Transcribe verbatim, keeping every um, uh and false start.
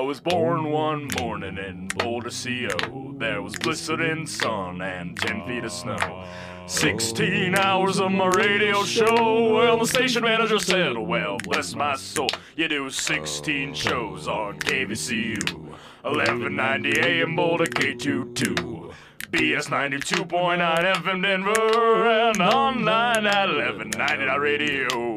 was born one morning in Boulder, C O. There was blistering sun and ten feet of snow. Sixteen hours of my radio show. Well, the station manager said, well, bless my soul, you do sixteen shows on K V C U. eleven ninety A M Boulder K twenty-two. B S ninety-two point nine F M Denver and online at eleven ninety radio.